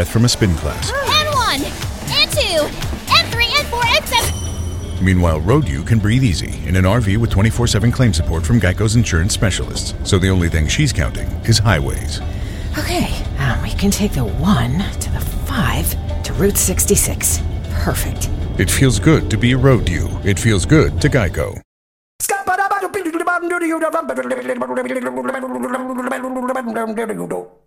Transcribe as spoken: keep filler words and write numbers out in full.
breath from a spin class. And one, and two, and three, and four, and seven. Meanwhile, Road U can breathe easy in an R V with twenty-four seven claim support from Geico's insurance specialists. So the only thing she's counting is highways. Okay, um, we can take the one to the five to Route sixty-six. Perfect. It feels good to be a Road U. It feels good to Geico. Scott,